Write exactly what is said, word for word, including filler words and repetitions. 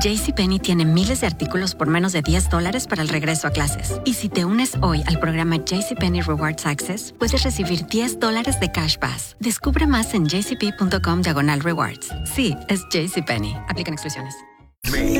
JCPenney tiene miles de artículos por menos de diez dólares para el regreso a clases. Y si te unes hoy al programa JCPenney Rewards Access, puedes recibir diez dólares de Cash Pass. Descubre más en jcp.com diagonal rewards. Sí, es JCPenney. Aplican exclusiones. Me